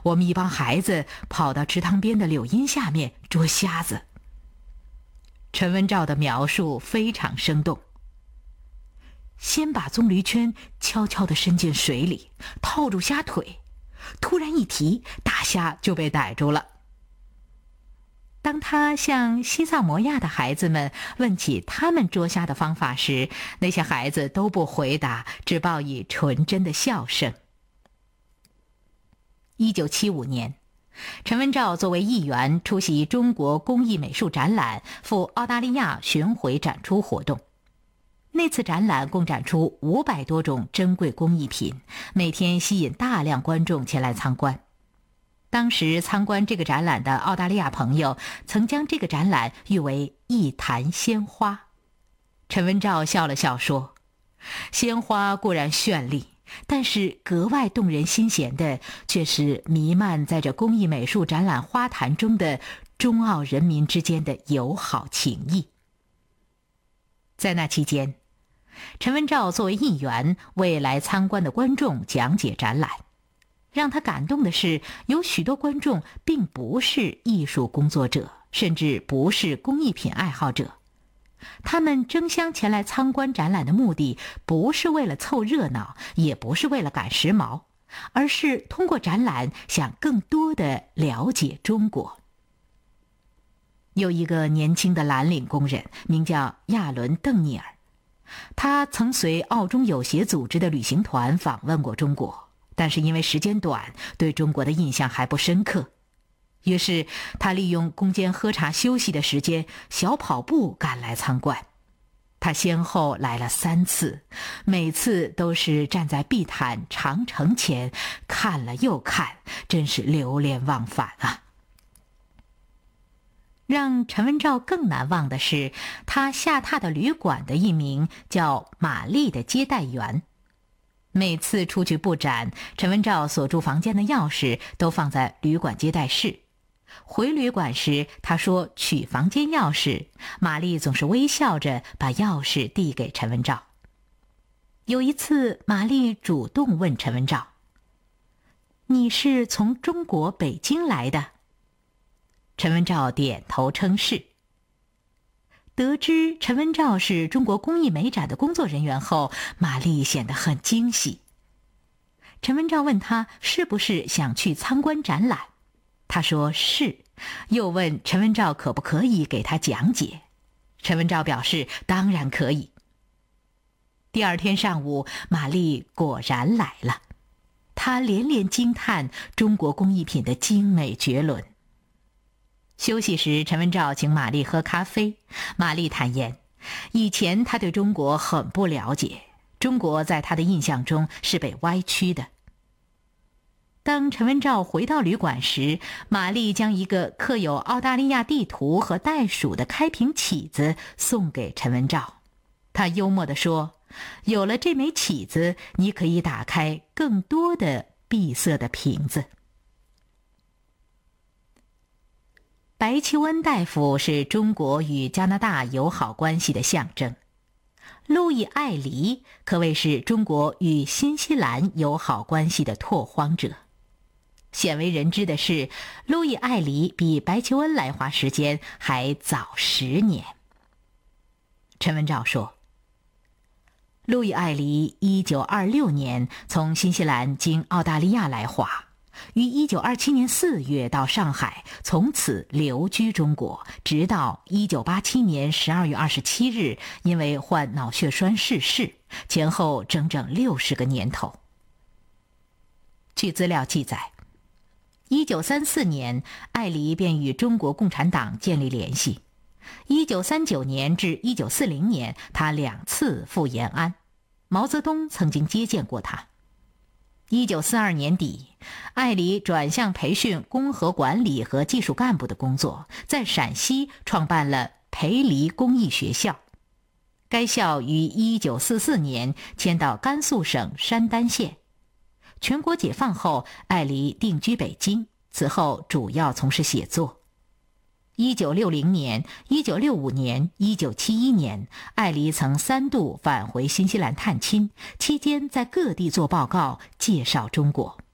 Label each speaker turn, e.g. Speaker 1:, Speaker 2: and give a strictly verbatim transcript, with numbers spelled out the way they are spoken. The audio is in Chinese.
Speaker 1: 我们一帮孩子跑到池塘边的柳荫下面捉虾子。陈文照的描述非常生动。先把棕榈圈悄悄地伸进水里，套住虾腿，突然一提，大虾就被逮住了。当他向西藏摩亚的孩子们问起他们捉虾的方法时，那些孩子都不回答，只报以纯真的笑声。一九七五年，陈文照作为议员出席中国工艺美术展览赴澳大利亚巡回展出活动。那次展览共展出五百多种珍贵工艺品，每天吸引大量观众前来参观。当时参观这个展览的澳大利亚朋友曾将这个展览誉为一坛鲜花。陈文照笑了笑说，鲜花固然绚丽，但是格外动人心弦的却是弥漫在这工艺美术展览花坛中的中澳人民之间的友好情谊。在那期间，陈文照作为议员为来参观的观众讲解展览。让他感动的是，有许多观众并不是艺术工作者，甚至不是工艺品爱好者。他们争相前来参观展览的目的，不是为了凑热闹，也不是为了赶时髦，而是通过展览想更多地了解中国。有一个年轻的蓝领工人，名叫亚伦·邓尼尔，他曾随澳中友协组织的旅行团访问过中国，但是因为时间短，对中国的印象还不深刻。于是他利用工间喝茶休息的时间，小跑步赶来参观。他先后来了三次，每次都是站在碧潭长城前看了又看，真是流连忘返啊。让陈文照更难忘的是，他下榻的旅馆的一名叫玛丽的接待员。每次出去布展，陈文照所住房间的钥匙都放在旅馆接待室。回旅馆时，他说取房间钥匙，玛丽总是微笑着把钥匙递给陈文照。有一次，玛丽主动问陈文照：“你是从中国北京来的？”陈文照点头称是。得知陈文照是中国工艺美展的工作人员后，玛丽显得很惊喜。陈文照问他是不是想去参观展览，他说是，又问陈文照可不可以给他讲解。陈文照表示当然可以。第二天上午，玛丽果然来了，她连连惊叹中国工艺品的精美绝伦。休息时，陈文照请玛丽喝咖啡。玛丽坦言，以前她对中国很不了解，中国在她的印象中是被歪曲的。当陈文照回到旅馆时，玛丽将一个刻有澳大利亚地图和袋鼠的开瓶起子送给陈文照。她幽默地说，有了这枚起子，你可以打开更多的闭塞的瓶子。白求恩大夫是中国与加拿大友好关系的象征。路易·艾黎可谓是中国与新西兰友好关系的拓荒者。鲜为人知的是，路易·艾黎比白求恩来华时间还早十年。陈文照说，路易·艾黎一九二六年从新西兰经澳大利亚来华，于一九二七年四月到上海，从此留居中国，直到一九八七年十二月二十七日因为患脑血栓逝世，前后整整六十个年头。据资料记载，一九三四年，艾黎便与中国共产党建立联系。一九三九年至一九四零年，他两次赴延安，毛泽东曾经接见过他。一九四二年底，艾黎转向培训工科管理和技术干部的工作，在陕西创办了培黎工艺学校。该校于一九四四年迁到甘肃省山丹县。全国解放后，艾黎定居北京，此后主要从事写作。一九六零年、一九六五年、一九七一年，艾黎曾三度返回新西兰探亲，期间在各地做报告，介绍中国。